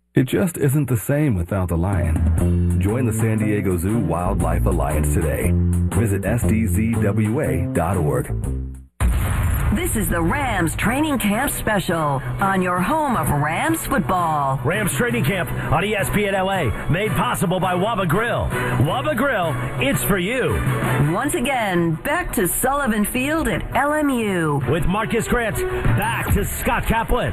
It just isn't the same without the lion. Join the San Diego Zoo Wildlife Alliance today. Visit sdzwa.org. This is the Rams Training Camp Special on your home of Rams football. Rams Training Camp on ESPN LA, made possible by Waba Grill. Waba Grill, it's for you. Once again, back to Sullivan Field at LMU. With Marcus Grant, back to Scott Kaplan.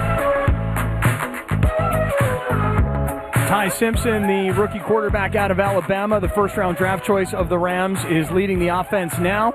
Ty Simpson, the rookie quarterback out of Alabama, the first-round draft choice of the Rams, is leading the offense now.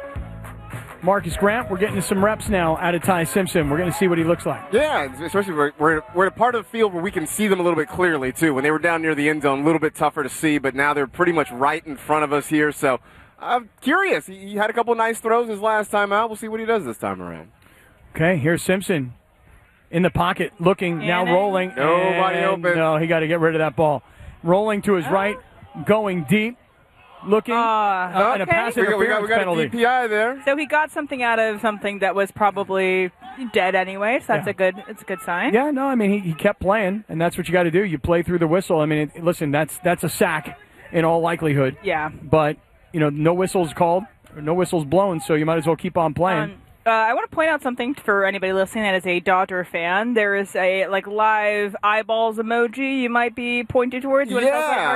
Marcus Grant, we're getting some reps now out of Ty Simpson. We're going to see what he looks like. Yeah, especially we're at a part of the field where we can see them a little bit clearly, too. When they were down near the end zone, a little bit tougher to see, but now they're pretty much right in front of us here. So I'm curious. He had a couple nice throws his last time out. We'll see what he does this time around. Okay, here's Simpson in the pocket, looking, now rolling. Nobody open. No, he got to get rid of that ball. Rolling to his right, going deep. Looking, and a pass interference penalty. We got a DPI there. So he got something out of something that was probably dead anyway, so that's a good sign. Yeah, no, I mean, he kept playing, and that's what you got to do. You play through the whistle. I mean, listen, that's a sack in all likelihood. Yeah. But, no whistle's called, or no whistle's blown, so you might as well keep on playing. I want to point out something for anybody listening that is a Dodger fan. There is a live eyeballs emoji you might be pointing towards. You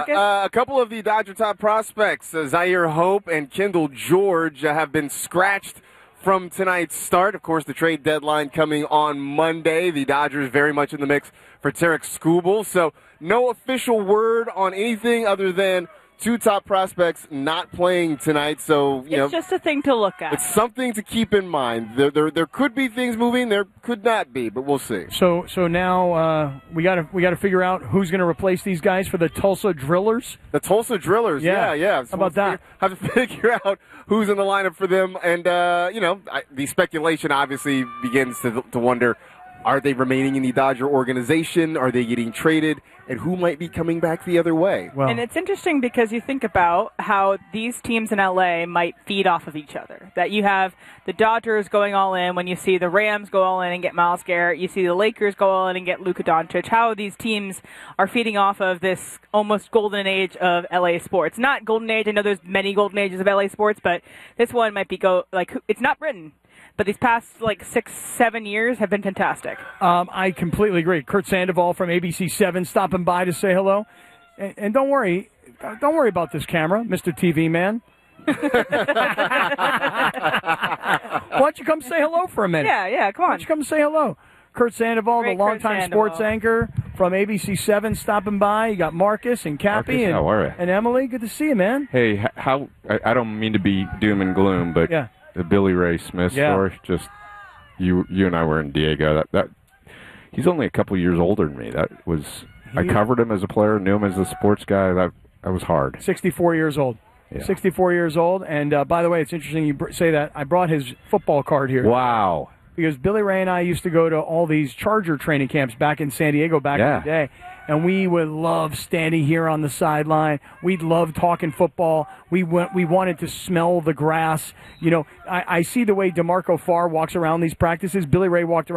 a couple of the Dodger top prospects, Zaire Hope and Kendall George, have been scratched from tonight's start. Of course, the trade deadline coming on Monday. The Dodgers very much in the mix for Tarek Skubal. So no official word on anything other than two top prospects not playing tonight, so it's just a thing to look at. It's something to keep in mind. There could be things moving, there could not be, but we'll see. So now we got to figure out who's going to replace these guys for the Tulsa Drillers. The Tulsa Drillers, yeah. How about that? Have to figure out who's in the lineup for them, and the speculation obviously begins to wonder. Are they remaining in the Dodger organization? Are they getting traded? And who might be coming back the other way? Well, and it's interesting because you think about how these teams in LA might feed off of each other. That you have the Dodgers going all in when you see the Rams go all in and get Myles Garrett. You see the Lakers go all in and get Luka Doncic. How these teams are feeding off of this almost golden age of LA sports. Not golden age. I know there's many golden ages of LA sports, but this one might be it's not written. But these past 6-7 years have been fantastic. I completely agree. Kurt Sandoval from ABC7 stopping by to say hello. And don't worry about this camera, Mr. TV man. Why don't you come say hello for a minute? Yeah, come on. Why don't you come say hello? Kurt Sandoval, the longtime sports anchor from ABC7, stopping by. You got Marcus and Cappy and Emily. Good to see you, man. Hey, I don't mean to be doom and gloom, but the Billy Ray Smith story, just you and I were in Diego. That he's only a couple years older than me. I covered him as a player, knew him as a sports guy. That was hard. 64 years old. Yeah. 64 years old. And by the way, it's interesting you say that. I brought his football card here. Wow. Because Billy Ray and I used to go to all these Charger training camps back in San Diego back in the day. And we would love standing here on the sideline. We'd love talking football. We wanted to smell the grass. I see the way DeMarco Farr walks around these practices. Billy Ray walked around